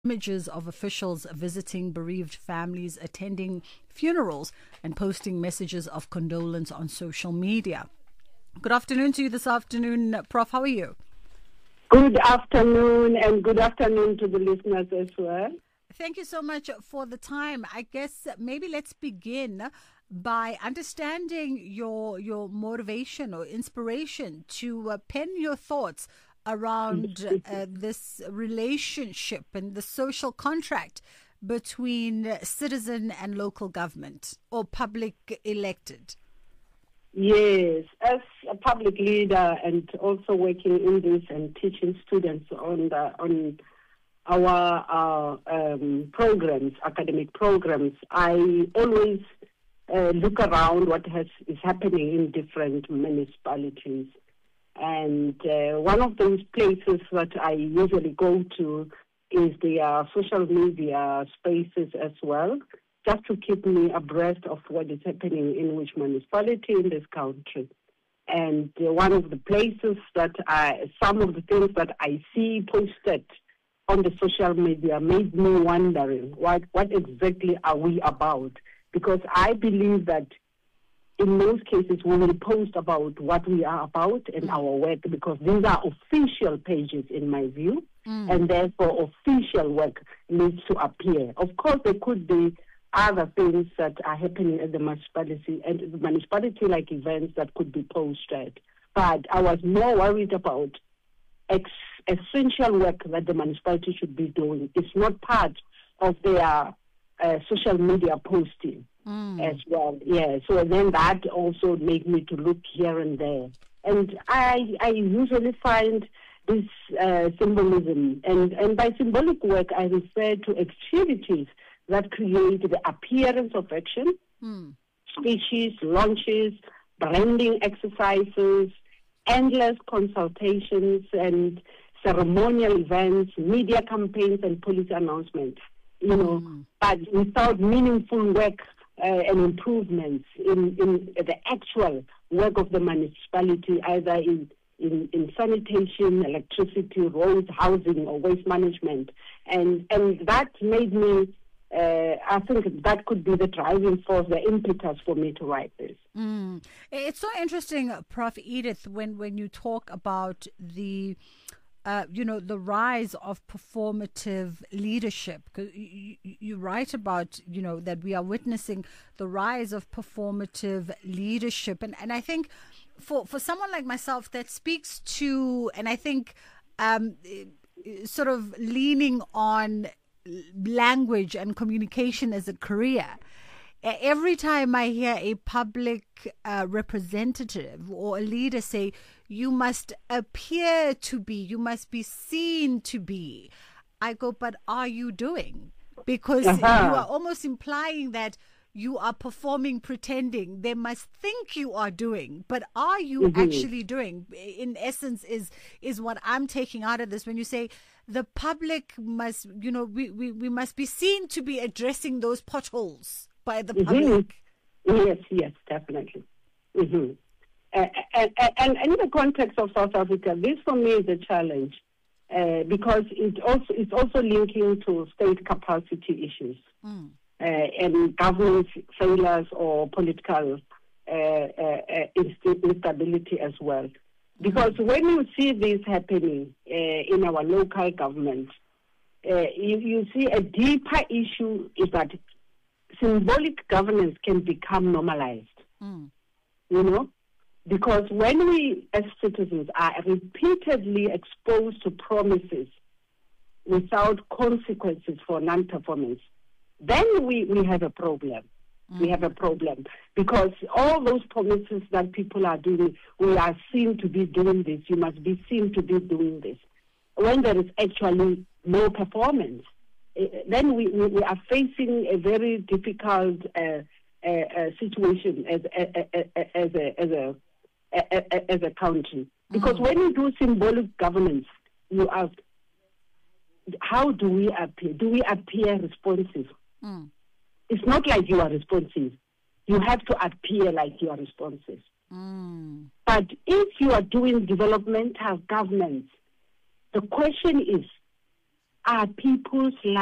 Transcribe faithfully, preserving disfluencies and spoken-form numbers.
Images of officials visiting bereaved families, attending funerals, and posting messages of condolence on social media. Good afternoon to you this afternoon, Prof. How are you? Good afternoon, and good afternoon to the listeners as well. Thank you so much for the time. I guess maybe let's begin by understanding your your motivation or inspiration to uh, pen your thoughts around uh, this relationship and the social contract between citizen and local government or public elected. Yes, as a public leader and also working in this and teaching students on the on our uh, um, programs, academic programs, I always uh, look around what has is happening in different municipalities. And uh, one of those places that I usually go to is the uh, social media spaces as well, just to keep me abreast of what is happening in which municipality in this country. And uh, one of the places that I, some of the things that I see posted on the social media made me wondering what, what exactly are we about? Because I believe that in most cases, we will post about what we are about and mm. our work, because these are official pages in my view, mm. and therefore official work needs to appear. Of course, there could be other things that are happening at the municipality and the municipality, like events that could be posted. But I was more worried about ex- essential work that the municipality should be doing. It's not part of their uh, social media posting. Mm. As well, yeah. So then that also made me to look here and there, and I I usually find this uh, symbolism, and and by symbolic work I refer to activities that create the appearance of action, mm. speeches, launches, branding exercises, endless consultations, and ceremonial events, media campaigns, and policy announcements. You know, mm. but without meaningful work. Uh, and improvements in, in the actual work of the municipality, either in, in, in sanitation, electricity, roads, housing, or waste management. And and that made me, uh, I think that could be the driving force, the impetus for me to write this. Mm. It's so interesting, Professor Edith, when, when you talk about the... Uh, you know, the rise of performative leadership. You, you, you write about, you know, that we are witnessing the rise of performative leadership. And, and I think for, for someone like myself that speaks to, and I think um, sort of leaning on language and communication as a career, every time I hear a public uh, representative or a leader say, you must appear to be, you must be seen to be, I go, but are you doing? Because uh-huh. you are almost implying that you are performing, pretending. They must think you are doing, but are you mm-hmm. actually doing? In essence, is is what I'm taking out of this when you say the public must, you know, we, we, we must be seen to be addressing those potholes by the public. Mm-hmm. Yes, yes, definitely. Mm-hmm. Uh, and, and, and in the context of South Africa, this for me is a challenge uh, because it also it's also linking to state capacity issues mm. uh, and government failures or political uh, uh, instability as well. Because mm. when you see this happening uh, in our local government, uh, you, you see a deeper issue is that symbolic governance can become normalized, mm. you know, because when we as citizens are repeatedly exposed to promises without consequences for non-performance, then we, we have a problem. Mm. We have a problem because all those promises that people are doing, we are seen to be doing this, you must be seen to be doing this. When there is actually no performance, then we, we, we are facing a very difficult uh, uh, uh, situation as, as, as, a, as, a, as a country. Because mm. when you do symbolic governance, you ask, how do we appear? Do we appear responsive? Mm. It's not like you are responsive. You have to appear like you are responsive. Mm. But if you are doing developmental governance, the question is, are people's lives.